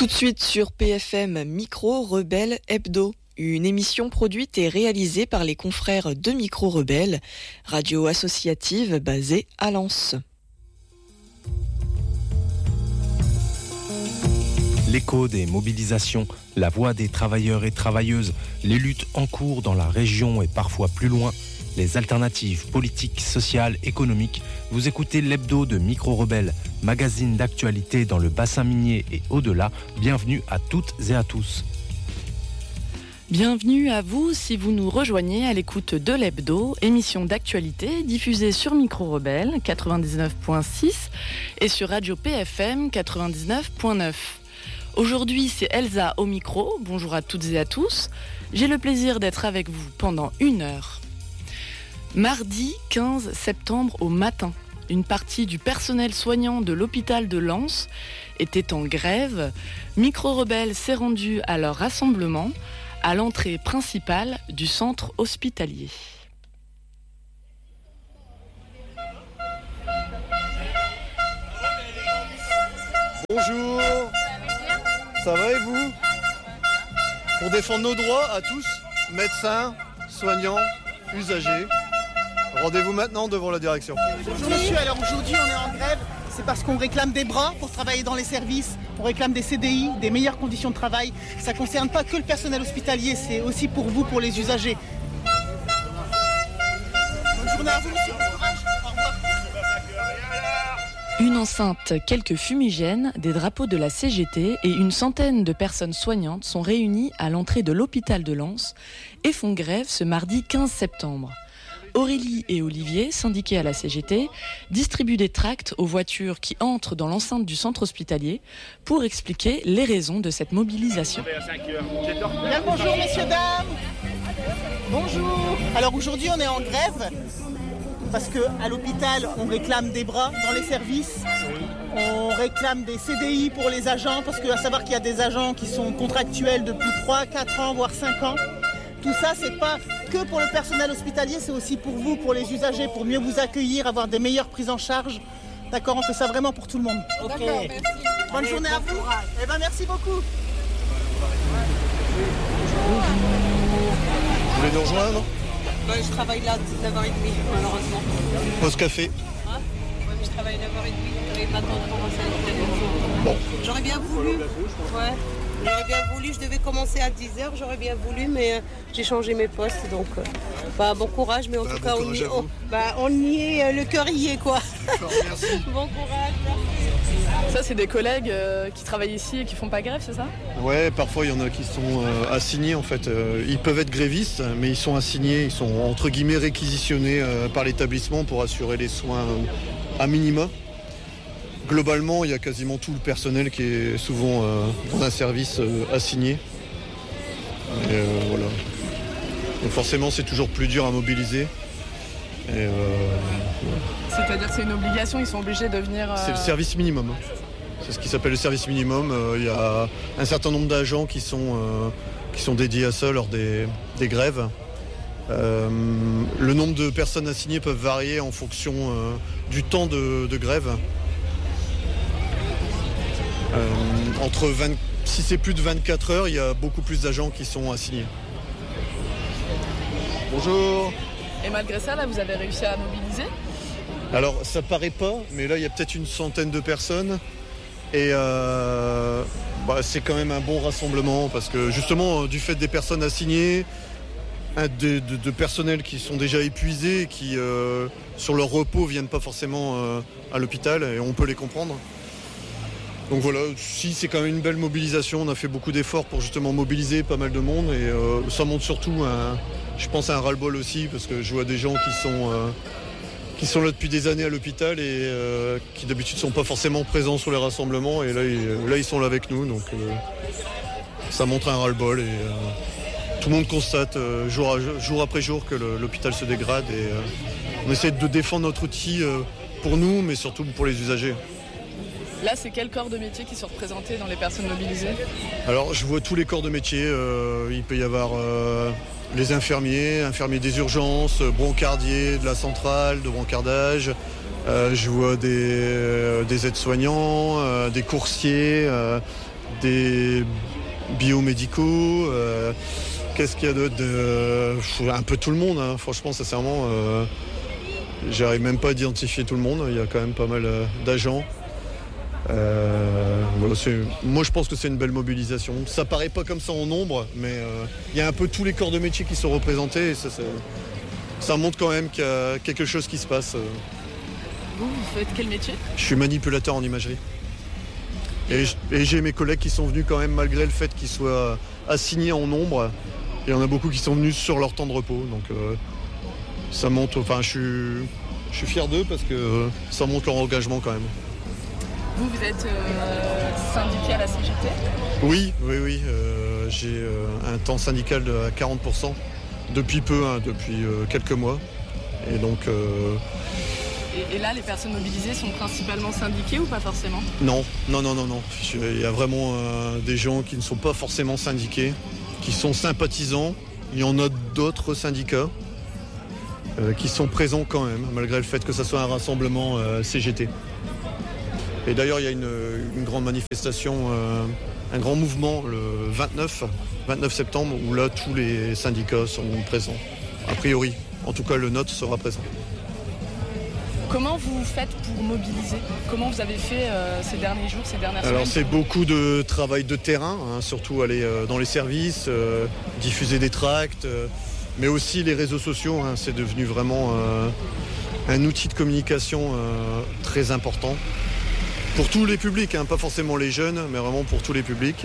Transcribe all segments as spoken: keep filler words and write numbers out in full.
Tout de suite sur P F M Micro Rebelle Hebdo, une émission produite et réalisée par les confrères de Micro Rebelle, radio associative basée à Lens. L'écho des mobilisations, la voix des travailleurs et travailleuses, les luttes en cours dans la région et parfois plus loin, les alternatives politiques, sociales, économiques. Vous écoutez l'hebdo de Micro Rebelle, magazine d'actualité dans le bassin minier et au-delà. Bienvenue à toutes et à tous. Bienvenue à vous si vous nous rejoignez à l'écoute de l'hebdo, émission d'actualité diffusée sur Micro Rebelle quatre-vingt-dix-neuf virgule six et sur Radio P F M quatre-vingt-dix-neuf virgule neuf. Aujourd'hui, c'est Elsa au micro. Bonjour à toutes et à tous. J'ai le plaisir d'être avec vous pendant une heure. Mardi quinze septembre au matin, une partie du personnel soignant de l'hôpital de Lens était en grève. Micro Rebelle s'est rendu à leur rassemblement à l'entrée principale du centre hospitalier. Bonjour, ça va et vous? Pour défendre nos droits à tous, médecins, soignants, usagers, rendez-vous maintenant devant la direction. Bonjour monsieur, alors aujourd'hui on est en grève, c'est parce qu'on réclame des bras pour travailler dans les services, on réclame des C D I, des meilleures conditions de travail. Ça ne concerne pas que le personnel hospitalier, c'est aussi pour vous, pour les usagers. Bonne journée à vous monsieur, bon courage, au revoir. Une enceinte, quelques fumigènes, des drapeaux de la C G T et une centaine de personnes soignantes sont réunies à l'entrée de l'hôpital de Lens et font grève ce mardi quinze septembre. Aurélie et Olivier, syndiqués à la C G T, distribuent des tracts aux voitures qui entrent dans l'enceinte du centre hospitalier pour expliquer les raisons de cette mobilisation. Bien, bonjour messieurs, dames. Bonjour. Alors aujourd'hui on est en grève parce qu'à l'hôpital on réclame des bras dans les services, on réclame des C D I pour les agents parce qu'à savoir qu'il y a des agents qui sont contractuels depuis trois, quatre ans, voire cinq ans. Tout ça, c'est pas que pour le personnel hospitalier, c'est aussi pour vous, pour les usagers, pour mieux vous accueillir, avoir des meilleures prises en charge. D'accord, on fait ça vraiment pour tout le monde. Ok. D'accord, merci. Bonne Allez, journée bon à vous. courage. Eh ben, merci beaucoup. Vous voulez nous rejoindre? Bah, je travaille là à dix-neuf heures trente, malheureusement. Pause café. Hein? Ouais, mais je travaille neuf heures trente et maintenant on commence à être Bon. J'aurais bien voulu. Ouais. J'aurais bien voulu, je devais commencer à dix heures, j'aurais bien voulu, mais euh, j'ai changé mes postes, donc euh, bah, bon courage, mais en bah, tout bon cas, on y, on, bah, on y est, euh, le cœur y est, quoi. Merci. Bon courage, merci. Ça, c'est des collègues euh, qui travaillent ici et qui font pas grève, c'est ça? Ouais, parfois il y en a qui sont euh, assignés en fait. Euh, ils peuvent être grévistes, mais ils sont assignés, ils sont entre guillemets réquisitionnés euh, par l'établissement pour assurer les soins euh, à minima. Globalement, il y a quasiment tout le personnel qui est souvent euh, dans un service euh, assigné. Et euh, voilà. Donc forcément, c'est toujours plus dur à mobiliser. Et, euh, C'est-à-dire que c'est une obligation, ils sont obligés de venir... Euh... C'est le service minimum. C'est ce qui s'appelle le service minimum. Euh, il y a un certain nombre d'agents qui sont, euh, qui sont dédiés à ça lors des, des grèves. Euh, le nombre de personnes assignées peuvent varier en fonction euh, du temps de, de grève. Euh, entre vingt, si c'est plus de vingt-quatre heures, il y a beaucoup plus d'agents qui sont assignés. Bonjour. Et malgré ça, là, vous avez réussi à mobiliser? Alors, ça paraît pas, mais là, il y a peut-être une centaine de personnes. Et euh, bah, c'est quand même un bon rassemblement parce que justement, du fait des personnes assignées, de, de, de personnels qui sont déjà épuisés, qui euh, sur leur repos viennent pas forcément euh, à l'hôpital, et on peut les comprendre. Donc voilà, si c'est quand même une belle mobilisation, on a fait beaucoup d'efforts pour justement mobiliser pas mal de monde et euh, ça montre surtout, un, je pense, à un ras-le-bol aussi parce que je vois des gens qui sont, euh, qui sont là depuis des années à l'hôpital et euh, qui d'habitude sont pas forcément présents sur les rassemblements et là ils, là, ils sont là avec nous, donc euh, ça montre un ras-le-bol et euh, tout le monde constate euh, jour, à, jour après jour que le, l'hôpital se dégrade et euh, on essaie de défendre notre outil euh, pour nous mais surtout pour les usagers. Là, c'est quel corps de métier qui sont représentés dans les personnes mobilisées? Alors, je vois tous les corps de métier. Euh, il peut y avoir euh, les infirmiers, infirmiers des urgences, brancardiers de la centrale de brancardage. Euh, je vois des, euh, des aides-soignants, euh, des coursiers, euh, des biomédicaux, euh, qu'est-ce qu'il y a d'autre de, un peu tout le monde, hein. Franchement, sincèrement, euh, j'arrive même pas à identifier tout le monde. Il y a quand même pas mal euh, d'agents. Euh, voilà, c'est, moi, je pense que c'est une belle mobilisation. Ça paraît pas comme ça en nombre, mais euh, il y a un peu tous les corps de métier qui sont représentés. Et ça, c'est, ça montre quand même qu'il y a quelque chose qui se passe. Vous, vous faites quel métier ? Je suis manipulateur en imagerie. Et, et j'ai mes collègues qui sont venus quand même, malgré le fait qu'ils soient assignés en nombre. Et il y en a beaucoup qui sont venus sur leur temps de repos. Donc euh, ça montre, enfin je suis, je suis fier d'eux parce que euh, ça montre leur engagement quand même. Vous, vous êtes euh, syndiqué à la C G T ? Oui, oui, oui. Euh, j'ai euh, un temps syndical de quarante pour cent depuis peu, hein, depuis euh, quelques mois. Et donc... Euh, Et, et là, les personnes mobilisées sont principalement syndiquées ou pas forcément ? Non, non, non, non, non. Il y a vraiment euh, des gens qui ne sont pas forcément syndiqués, qui sont sympathisants. Il y en a d'autres syndicats euh, qui sont présents quand même, malgré le fait que ce soit un rassemblement euh, C G T. Et d'ailleurs, il y a une, une grande manifestation, euh, un grand mouvement le vingt-neuf septembre, où là, tous les syndicats sont présents. A priori, en tout cas, le nôtre sera présent. Comment vous faites pour mobiliser ? Comment vous avez fait euh, ces derniers jours, ces dernières Alors, semaines ? c'est beaucoup de travail de terrain, hein, surtout aller euh, dans les services, euh, diffuser des tracts, euh, mais aussi les réseaux sociaux. Hein, c'est devenu vraiment euh, un outil de communication euh, très important. Pour tous les publics, hein, pas forcément les jeunes, mais vraiment pour tous les publics.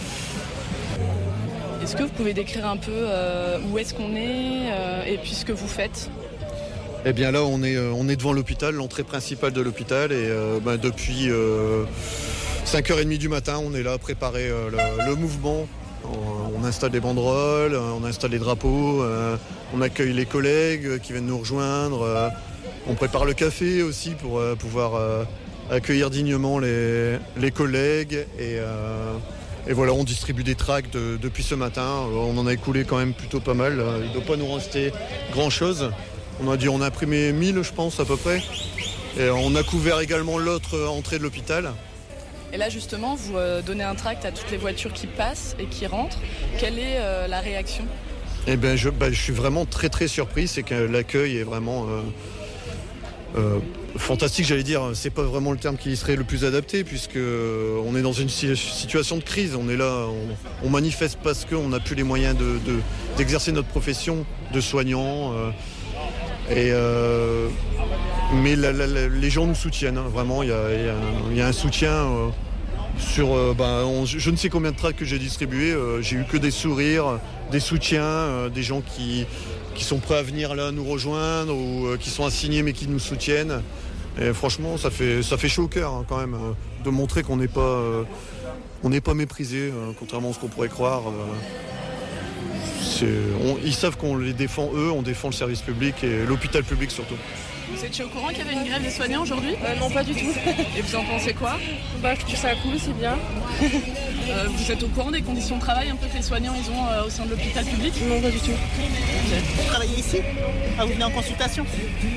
Est-ce que vous pouvez décrire un peu euh, où est-ce qu'on est euh, et puis ce que vous faites ? Eh bien là, on est, euh, on est devant l'hôpital, l'entrée principale de l'hôpital. Et euh, bah, depuis euh, cinq heures trente du matin, on est là à préparer euh, le, le mouvement. On, on installe des banderoles, on installe les drapeaux, euh, on accueille les collègues qui viennent nous rejoindre. Euh, on prépare le café aussi pour euh, pouvoir... Euh, accueillir dignement les, les collègues et, euh, et voilà, on distribue des tracts de, depuis ce matin. On en a écoulé quand même plutôt pas mal. Il ne doit pas nous rester grand chose. On a dû en imprimer mille, je pense, à peu près. Et on a couvert également l'autre entrée de l'hôpital. Et là, justement, vous euh, donnez un tract à toutes les voitures qui passent et qui rentrent. Quelle est euh, la réaction ? Eh bien, je, bah, je suis vraiment très très surpris. C'est que l'accueil est vraiment... Euh, euh, fantastique, j'allais dire, c'est pas vraiment le terme qui serait le plus adapté puisque on est dans une situation de crise. On est là, on, on manifeste parce qu'on n'a plus les moyens de, de, d'exercer notre profession de soignant. Euh, et euh, mais la, la, la, les gens nous soutiennent, hein, vraiment. Il y a, y, a y a un soutien euh, sur. Euh, bah, on, je ne sais combien de tracts que j'ai distribués. Euh, j'ai eu que des sourires, des soutiens, euh, des gens qui qui sont prêts à venir là nous rejoindre ou euh, qui sont assignés mais qui nous soutiennent. Et franchement, ça fait, ça fait chaud au cœur hein, quand même, euh, de montrer qu'on n'est pas, euh, on n'est pas méprisé, euh, contrairement à ce qu'on pourrait croire. Euh, c'est, on, ils savent qu'on les défend eux, on défend le service public et l'hôpital public surtout. Vous étiez au courant qu'il y avait une grève des soignants aujourd'hui ? euh, Non, pas du tout. Et vous en pensez quoi ? Bah, je trouve ça cool, c'est bien. euh, Vous êtes au courant des conditions de travail un peu que les soignants ils ont euh, au sein de l'hôpital public ? Non, pas du tout. Vous travaillez ici ? Ah, vous venez en consultation ?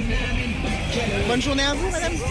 Bonne journée à vous, madame.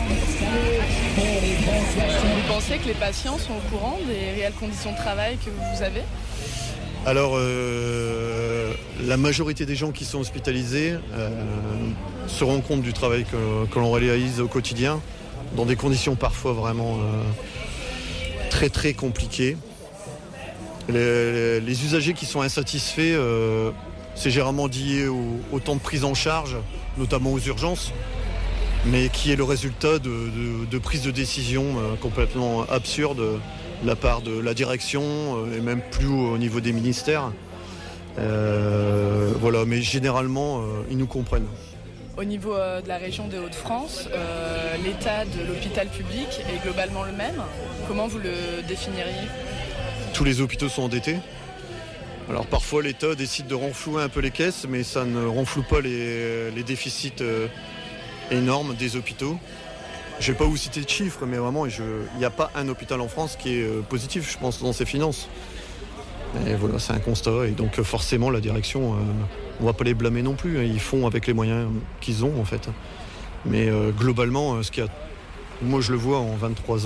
Vous pensez que les patients sont au courant des réelles conditions de travail que vous avez ? Alors, euh, la majorité des gens qui sont hospitalisés euh, se rendent compte du travail que, que l'on réalise au quotidien, dans des conditions parfois vraiment euh, très très compliquées. Les, les, les usagers qui sont insatisfaits, euh, c'est généralement lié au, au temps de prise en charge, notamment aux urgences, mais qui est le résultat de, de, de prises de décision euh, complètement absurdes de la part de la direction euh, et même plus haut au niveau des ministères. Euh, voilà, mais généralement, euh, ils nous comprennent. Au niveau euh, de la région des Hauts-de-France, euh, l'état de l'hôpital public est globalement le même. Comment vous le définiriez ? Tous les hôpitaux sont endettés. Alors parfois l'État décide de renflouer un peu les caisses, mais ça ne renfloue pas les, les déficits euh, énormes des hôpitaux. Je ne vais pas vous citer de chiffres, mais vraiment, il n'y a pas un hôpital en France qui est euh, positif, je pense, dans ses finances. Et voilà, c'est un constat. Et donc forcément, la direction, euh, on ne va pas les blâmer non plus. Ils font avec les moyens qu'ils ont, en fait. Mais euh, globalement, ce qu'il y a, moi je le vois en vingt-trois ans,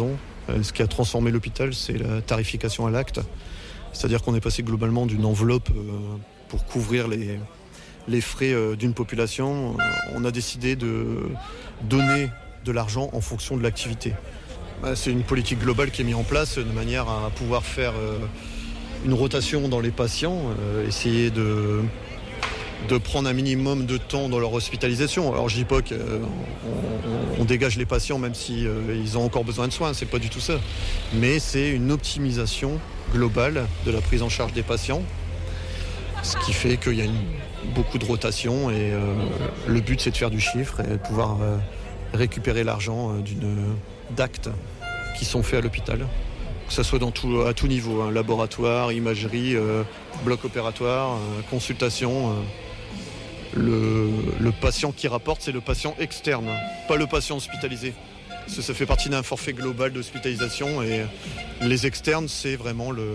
Euh, ce qui a transformé l'hôpital, c'est la tarification à l'acte. C'est-à-dire qu'on est passé globalement d'une enveloppe euh, pour couvrir les, les frais euh, d'une population. Euh, on a décidé de donner de l'argent en fonction de l'activité. Euh, c'est une politique globale qui est mise en place de manière à pouvoir faire euh, une rotation dans les patients, euh, essayer de, de prendre un minimum de temps dans leur hospitalisation. Alors je dis pas qu'on on, on dégage les patients même si euh, ils ont encore besoin de soins, c'est pas du tout ça. Mais c'est une optimisation globale de la prise en charge des patients, ce qui fait qu'il y a une, beaucoup de rotation et euh, le but c'est de faire du chiffre et de pouvoir euh, récupérer l'argent euh, d'une, d'actes qui sont faits à l'hôpital, que ce soit dans tout, à tout niveau, hein, laboratoire, imagerie, euh, bloc opératoire, euh, consultation. Euh, le, le patient qui rapporte, c'est le patient externe, pas le patient hospitalisé. Parce que ça fait partie d'un forfait global d'hospitalisation et les externes, c'est vraiment le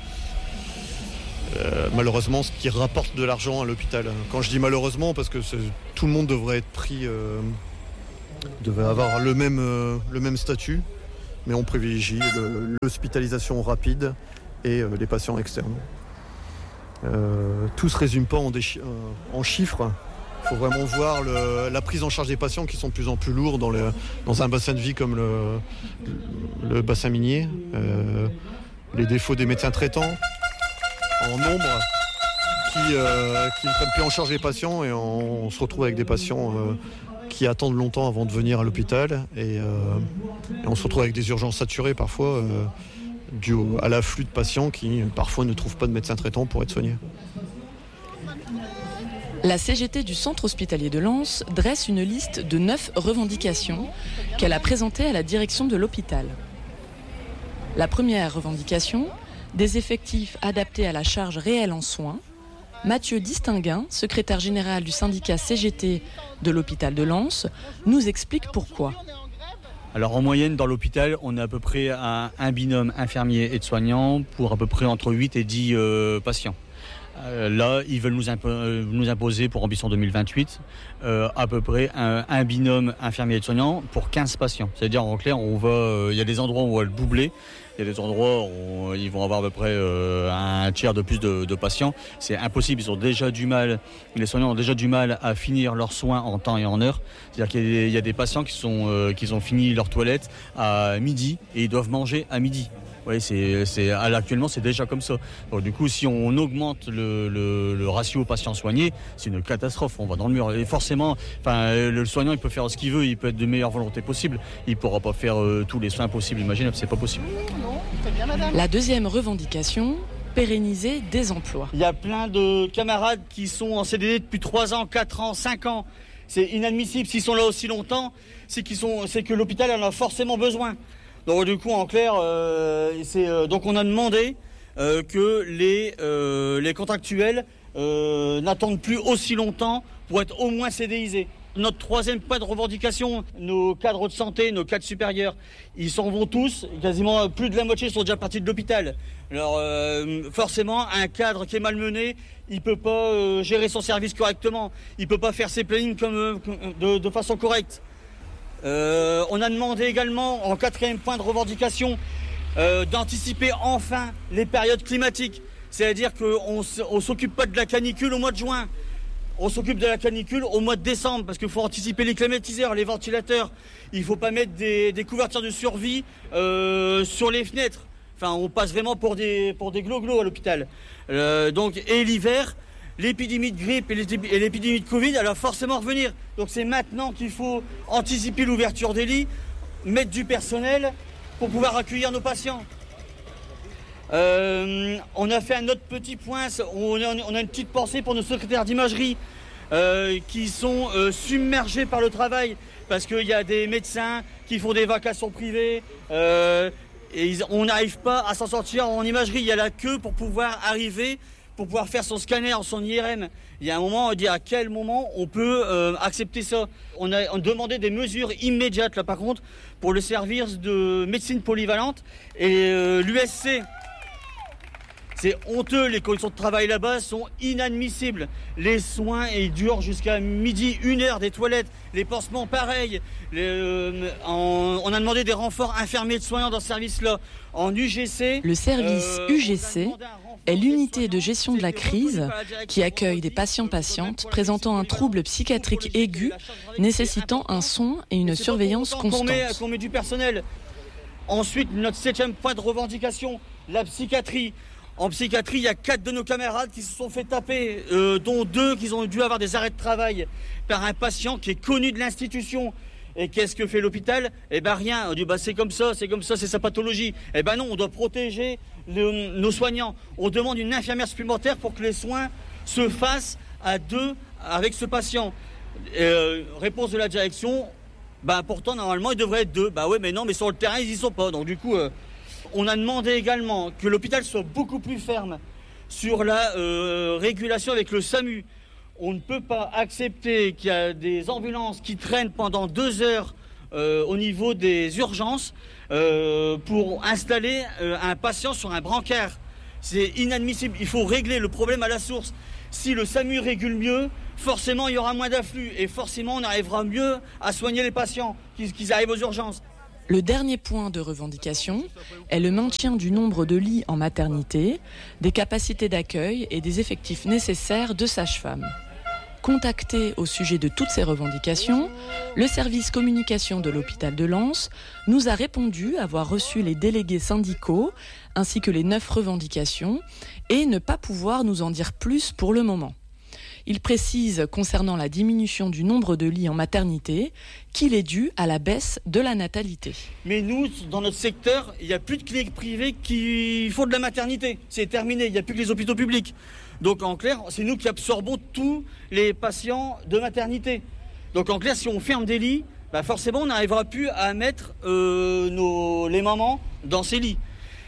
euh, malheureusement ce qui rapporte de l'argent à l'hôpital. Quand je dis malheureusement, parce que c'est, tout le monde devrait être pris, euh, devrait avoir le même, euh, le même statut, mais on privilégie le, l'hospitalisation rapide et euh, les patients externes. Euh, tout se résume pas en, déchi- euh, en chiffres. Il faut vraiment voir le, la prise en charge des patients qui sont de plus en plus lourds dans, le, dans un bassin de vie comme le, le bassin minier. Euh, les défauts des médecins traitants en nombre qui, euh, qui ne prennent plus en charge les patients et on, on se retrouve avec des patients euh, qui attendent longtemps avant de venir à l'hôpital et, euh, et on se retrouve avec des urgences saturées parfois euh, dû à l'afflux de patients qui parfois ne trouvent pas de médecins traitants pour être soignés. La C G T du Centre hospitalier de Lens dresse une liste de neuf revendications qu'elle a présentées à la direction de l'hôpital. La première revendication, des effectifs adaptés à la charge réelle en soins. Mathieu Distinguin, secrétaire général du syndicat C G T de l'hôpital de Lens, nous explique pourquoi. Alors en moyenne dans l'hôpital, on a à peu près un, un binôme infirmier et de soignants pour à peu près entre huit et dix euh, patients. Euh, là, ils veulent nous, impo- euh, nous imposer pour Ambition deux mille vingt-huit euh, à peu près un, un binôme infirmier et de soignants pour quinze patients. C'est-à-dire en clair, on va, euh, il y a des endroits où on va le doubler, il y a des endroits où ils vont avoir à peu près euh, un tiers de plus de, de patients. C'est impossible, ils ont déjà du mal, les soignants ont déjà du mal à finir leurs soins en temps et en heure. C'est-à-dire qu'il y a des, il y a des patients qui, sont, euh, qui ont fini leur toilette à midi et ils doivent manger à midi. Oui, c'est, c'est, actuellement, c'est déjà comme ça. Donc, du coup, si on augmente le, le, le ratio patients soignés, c'est une catastrophe. On va dans le mur. Et forcément, enfin, le soignant, il peut faire ce qu'il veut, il peut être de meilleure volonté possible. Il ne pourra pas faire euh, tous les soins possibles, imaginables, c'est pas possible. La deuxième revendication, pérenniser des emplois. Il y a plein de camarades qui sont en C D D depuis trois ans, quatre ans, cinq ans. C'est inadmissible. S'ils sont là aussi longtemps, c'est, qu'ils sont, c'est que l'hôpital en a forcément besoin. Donc du coup, en clair, euh, c'est, euh, donc on a demandé euh, que les, euh, les contractuels euh, n'attendent plus aussi longtemps pour être au moins CDisés. Notre troisième point de revendication, nos cadres de santé, nos cadres supérieurs, ils s'en vont tous, quasiment plus de la moitié sont déjà partis de l'hôpital. Alors euh, forcément, un cadre qui est malmené, il peut pas euh, gérer son service correctement, il peut pas faire ses plannings comme, euh, de, de façon correcte. Euh, on a demandé également, en quatrième point de revendication, euh, d'anticiper enfin les périodes climatiques. C'est-à-dire qu'on ne s'occupe pas de la canicule au mois de juin. On s'occupe de la canicule au mois de décembre parce qu'il faut anticiper les climatiseurs, les ventilateurs. Il ne faut pas mettre des, des couvertures de survie euh, sur les fenêtres. Enfin, on passe vraiment pour des, pour des glo-glo à l'hôpital. Euh, donc, et l'hiver, l'épidémie de grippe et l'épidémie de Covid, elle va forcément revenir. Donc c'est maintenant qu'il faut anticiper l'ouverture des lits, mettre du personnel pour pouvoir accueillir nos patients. Euh, on a fait un autre petit point, on a, on a une petite pensée pour nos secrétaires d'imagerie euh, qui sont euh, submergés par le travail parce qu'il y a des médecins qui font des vacations privées euh, et ils, on n'arrive pas à s'en sortir en imagerie. Il y a la queue pour pouvoir arriver, pour pouvoir faire son scanner, son I R M. Il y a un moment, on dit à quel moment on peut euh, accepter ça. On a, on a demandé des mesures immédiates, là par contre, pour le service de médecine polyvalente et euh, l'U S C. C'est honteux, les conditions de travail là-bas sont inadmissibles. Les soins, ils durent jusqu'à midi, une heure, des toilettes, les pansements pareil. Les, euh, en, on a demandé des renforts infirmiers de soignants dans ce service-là. En U G C... Le service euh, U G C est l'unité de gestion de la crise qui accueille des patients-patientes présentant un trouble psychiatrique aigu nécessitant un soin et une surveillance constante. Qu'on met, qu'on met du personnel. Ensuite, notre septième point de revendication, la psychiatrie. En psychiatrie, il y a quatre de nos camarades qui se sont fait taper, euh, dont deux qui ont dû avoir des arrêts de travail par un patient qui est connu de l'institution. Et qu'est-ce que fait l'hôpital ? Eh ben rien. On dit bah c'est comme ça, c'est comme ça, c'est sa pathologie. Eh ben non, on doit protéger le, nos soignants. On demande une infirmière supplémentaire pour que les soins se fassent à deux avec ce patient. Euh, réponse de la direction. Bah pourtant normalement il devrait être deux. Bah ouais mais non, mais sur le terrain ils y sont pas. Donc du coup. Euh, On a demandé également que l'hôpital soit beaucoup plus ferme sur la euh, régulation avec le SAMU. On ne peut pas accepter qu'il y a des ambulances qui traînent pendant deux heures euh, au niveau des urgences euh, pour installer euh, un patient sur un brancard. C'est inadmissible. Il faut régler le problème à la source. Si le SAMU régule mieux, forcément il y aura moins d'afflux et forcément on arrivera mieux à soigner les patients qui, qui arrivent aux urgences. Le dernier point de revendication est le maintien du nombre de lits en maternité, des capacités d'accueil et des effectifs nécessaires de sages-femmes. Contacté au sujet de toutes ces revendications, le service communication de l'hôpital de Lens nous a répondu avoir reçu les délégués syndicaux ainsi que les neuf revendications et ne pas pouvoir nous en dire plus pour le moment. Il précise, concernant la diminution du nombre de lits en maternité, qu'il est dû à la baisse de la natalité. Mais nous, dans notre secteur, il n'y a plus de cliniques privées qui font de la maternité. C'est terminé, il n'y a plus que les hôpitaux publics. Donc en clair, c'est nous qui absorbons tous les patients de maternité. Donc en clair, si on ferme des lits, bah forcément on n'arrivera plus à mettre euh, nos, les mamans dans ces lits.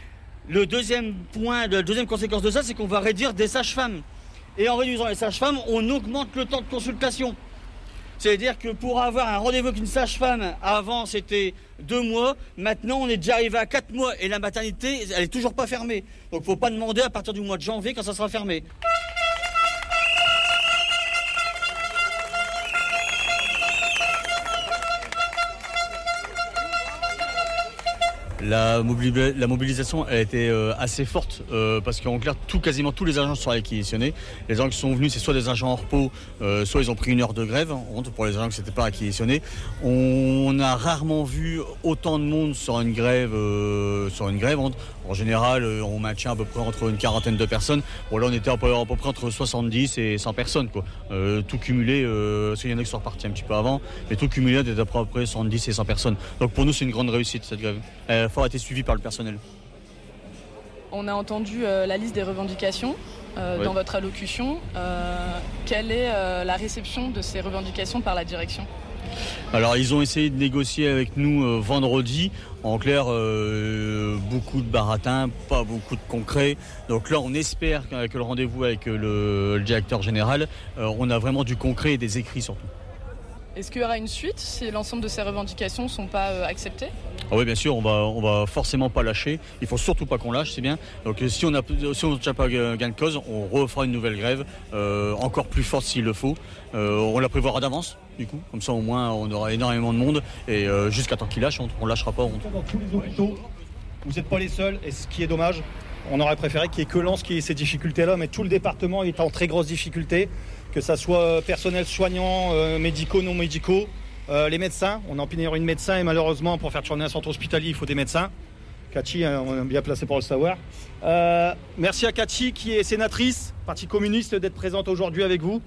Le deuxième point, la deuxième conséquence de ça, c'est qu'on va réduire des sages-femmes. Et en réduisant les sages-femmes, on augmente le temps de consultation. C'est-à-dire que pour avoir un rendez-vous avec une sage-femme, avant c'était deux mois, maintenant on est déjà arrivé à quatre mois et la maternité, elle est toujours pas fermée. Donc il ne faut pas demander à partir du mois de janvier quand ça sera fermé. La, mobili- la mobilisation elle a été euh, assez forte euh, parce qu'en clair, tout, quasiment tous les agents sont réquisitionnés. Les gens qui sont venus, c'est soit des agents en repos, euh, soit ils ont pris une heure de grève. Honte pour les agents qui ne s'étaient pas réquisitionnés. On a rarement vu autant de monde sur une grève. Euh, sur une grève. En général, euh, on maintient à peu près entre une quarantaine de personnes. Bon, là, on était à peu, à peu près entre soixante-dix et cent personnes. Quoi. Euh, tout cumulé, euh, parce qu'il y en a qui sont repartis un petit peu avant, mais tout cumulé, on était à peu près soixante-dix et cent personnes. Donc pour nous, c'est une grande réussite cette grève. Elle a été suivi par le personnel. On a entendu euh, la liste des revendications euh, ouais. dans votre allocution. Euh, quelle est euh, la réception de ces revendications par la direction ? Alors ils ont essayé de négocier avec nous euh, vendredi. En clair, euh, beaucoup de baratin, pas beaucoup de concret. Donc là, on espère qu'avec le rendez-vous avec le, le directeur général, euh, on a vraiment du concret et des écrits surtout. Est-ce qu'il y aura une suite si l'ensemble de ces revendications ne sont pas euh, acceptées ? Ah oui, bien sûr, on va, on va forcément pas lâcher. Il faut surtout pas qu'on lâche, c'est bien. Donc si on a, si on n'a pas gain de cause, on refera une nouvelle grève, euh, encore plus forte s'il le faut. Euh, on la prévoira d'avance, du coup. Comme ça, au moins, on aura énormément de monde. Et euh, jusqu'à temps qu'il lâche, on, on lâchera pas. On... Dans tous les hôpitaux, vous n'êtes pas les seuls. Et ce qui est dommage, on aurait préféré qu'il n'y ait que Lens qui ait ces difficultés-là, mais tout le département est en très grosse difficulté. Que ça soit personnel soignant, euh, médicaux, non médicaux, euh, les médecins. On a en pénurie de médecins et malheureusement, pour faire tourner un centre hospitalier, il faut des médecins. Cathy, on est bien placé pour le savoir. Euh, merci à Cathy, qui est sénatrice, Parti communiste, d'être présente aujourd'hui avec vous.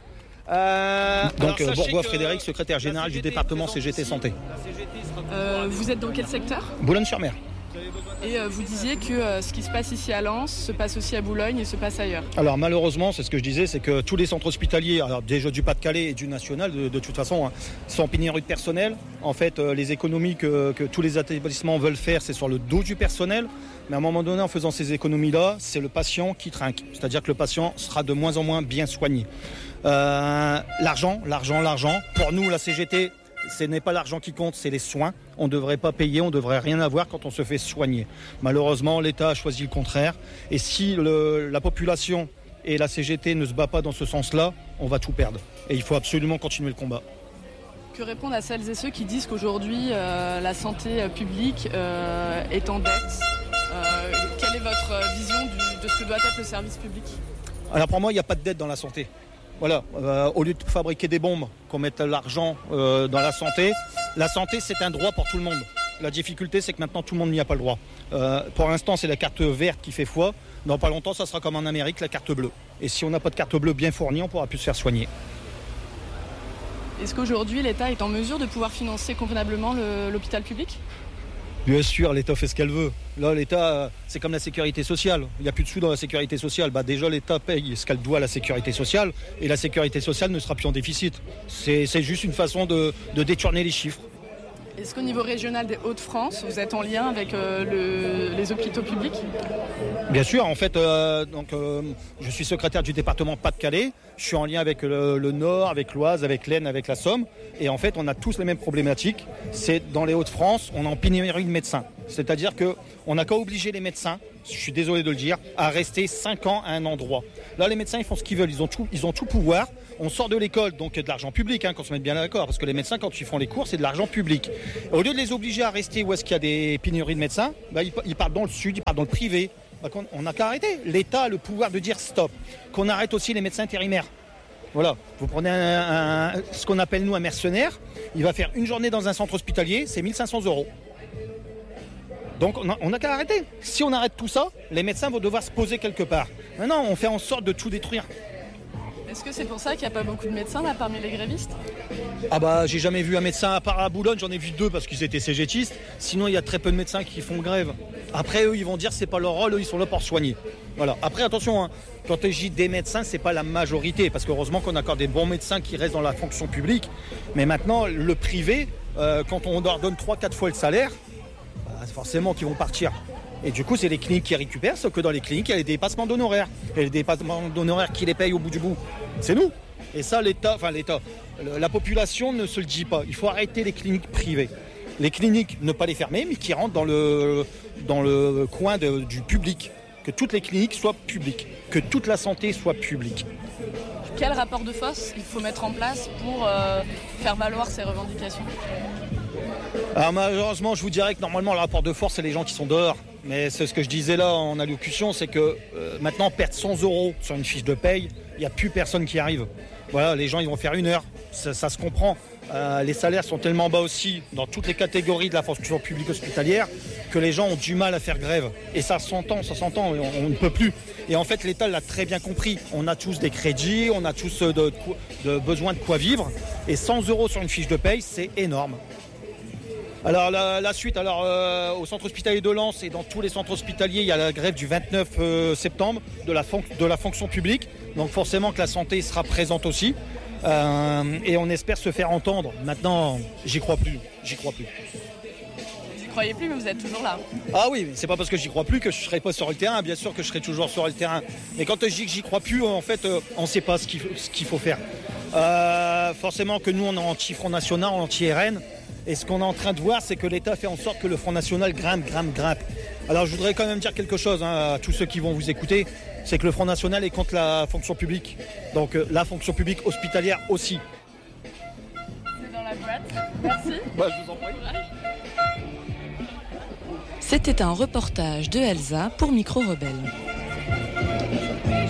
Euh, Donc, Bourgois que, Frédéric, secrétaire général du département C G T Santé. Euh, vous êtes dans quel secteur ? Boulogne-sur-Mer. Et euh, vous disiez que euh, ce qui se passe ici à Lens se passe aussi à Boulogne et se passe ailleurs. Alors malheureusement, c'est ce que je disais, c'est que tous les centres hospitaliers, alors déjà du Pas-de-Calais et du National, de, de toute façon, hein, sont en pénurie de personnel. En fait, euh, les économies que, que tous les établissements veulent faire, c'est sur le dos du personnel. Mais à un moment donné, en faisant ces économies-là, c'est le patient qui trinque. C'est-à-dire que le patient sera de moins en moins bien soigné. Euh, l'argent, l'argent, l'argent. Pour nous, la C G T, ce n'est pas l'argent qui compte, c'est les soins. On ne devrait pas payer, on ne devrait rien avoir quand on se fait soigner. Malheureusement, l'État a choisi le contraire. Et si le, la population et la C G T ne se bat pas dans ce sens-là, on va tout perdre. Et il faut absolument continuer le combat. Que répondre à celles et ceux qui disent qu'aujourd'hui, euh, la santé publique euh, est en dette euh, Quelle est votre vision du, de ce que doit être le service public ? Alors pour moi, il n'y a pas de dette dans la santé. Voilà, euh, au lieu de fabriquer des bombes, qu'on mette l'argent euh, dans la santé, la santé c'est un droit pour tout le monde. La difficulté c'est que maintenant tout le monde n'y a pas le droit. Euh, pour l'instant c'est la carte verte qui fait foi, dans pas longtemps ça sera comme en Amérique, la carte bleue. Et si on n'a pas de carte bleue bien fournie, on ne pourra plus se faire soigner. Est-ce qu'aujourd'hui l'État est en mesure de pouvoir financer convenablement le, l'hôpital public ? Bien sûr, l'État fait ce qu'elle veut. Là, l'État, c'est comme la sécurité sociale. Il n'y a plus de sous dans la sécurité sociale. Bah, déjà, l'État paye ce qu'elle doit à la sécurité sociale et la sécurité sociale ne sera plus en déficit. C'est, c'est juste une façon de, de détourner les chiffres. Est-ce qu'au niveau régional des Hauts-de-France, vous êtes en lien avec euh, le, les hôpitaux publics ? Bien sûr, en fait, euh, donc, euh, je suis secrétaire du département Pas-de-Calais. Je suis en lien avec le, le Nord, avec l'Oise, avec l'Aisne, avec la Somme. Et en fait, on a tous les mêmes problématiques. C'est dans les Hauts-de-France, on est en pénurie de médecins. C'est-à-dire qu'on n'a qu'à obliger les médecins, je suis désolé de le dire, à rester cinq ans à un endroit. Là, les médecins, ils font ce qu'ils veulent, ils ont tout, ils ont tout pouvoir. On sort de l'école, donc de l'argent public, hein, qu'on se mette bien d'accord, parce que les médecins, quand ils font les cours, c'est de l'argent public. Au lieu de les obliger à rester où est-ce qu'il y a des pénuries de médecins, bah, ils, ils partent dans le sud, ils partent dans le privé. Bah, on n'a qu'à arrêter. L'État a le pouvoir de dire stop. Qu'on arrête aussi les médecins intérimaires. Voilà, vous prenez un, un, ce qu'on appelle nous un mercenaire, il va faire une journée dans un centre hospitalier, c'est mille cinq cents euros. Donc on n'a qu'à arrêter. Si on arrête tout ça, les médecins vont devoir se poser quelque part. Maintenant, on fait en sorte de tout détruire. Est-ce que c'est pour ça qu'il n'y a pas beaucoup de médecins là parmi les grévistes ? Ah bah j'ai jamais vu un médecin, à part à Boulogne, j'en ai vu deux parce qu'ils étaient cégétistes. Sinon il y a très peu de médecins qui font grève. Après eux ils vont dire que c'est pas leur rôle, eux ils sont là pour soigner. Voilà. Après attention, hein, quand je dis des médecins, c'est pas la majorité, parce qu'heureusement qu'on a encore des bons médecins qui restent dans la fonction publique. Mais maintenant le privé, euh, quand on leur donne trois quatre fois le salaire, bah, forcément qu'ils vont partir. Et du coup, c'est les cliniques qui récupèrent, sauf que dans les cliniques, il y a les dépassements d'honoraires. Et les dépassements d'honoraires, qui les payent au bout du bout ? C'est nous. Et ça, l'État, enfin l'État, la population ne se le dit pas. Il faut arrêter les cliniques privées. Les cliniques, ne pas les fermer, mais qui rentrent dans le, dans le coin de, du public. Que toutes les cliniques soient publiques. Que toute la santé soit publique. Quel rapport de force il faut mettre en place pour euh, faire valoir ces revendications ? Alors malheureusement, je vous dirais que normalement, le rapport de force, c'est les gens qui sont dehors. Mais c'est ce que je disais là en allocution, c'est que euh, maintenant, perdre cent euros sur une fiche de paye, il n'y a plus personne qui arrive. Voilà, les gens, ils vont faire une heure, ça, ça se comprend. Euh, les salaires sont tellement bas aussi dans toutes les catégories de la fonction publique hospitalière que les gens ont du mal à faire grève. Et ça s'entend, ça s'entend, on, on ne peut plus. Et en fait, l'État l'a très bien compris. On a tous des crédits, on a tous de, de, de besoin de quoi vivre. Et cent euros sur une fiche de paye, c'est énorme. Alors la, la suite, alors euh, au centre hospitalier de Lens et dans tous les centres hospitaliers, il y a la grève du vingt-neuf septembre de la, fon- de la fonction publique. Donc forcément que la santé sera présente aussi. Euh, et on espère se faire entendre. Maintenant, j'y crois plus. J'y crois plus. Vous n'y croyez plus, mais vous êtes toujours là. Ah oui, c'est pas parce que j'y crois plus que je serai pas sur le terrain. Bien sûr que je serai toujours sur le terrain. Mais quand je dis que j'y crois plus, en fait, on ne sait pas ce qu'il, ce qu'il faut faire. Euh, forcément que nous, on est anti-Front National, anti-R N. Et ce qu'on est en train de voir, c'est que l'État fait en sorte que le Front National grimpe, grimpe, grimpe. Alors je voudrais quand même dire quelque chose hein, à tous ceux qui vont vous écouter, c'est que le Front National est contre la fonction publique. Donc euh, la fonction publique hospitalière aussi. C'est dans la boîte. Merci. Bah, je vous en prie. C'était un reportage de Elsa pour Micro Rebelle.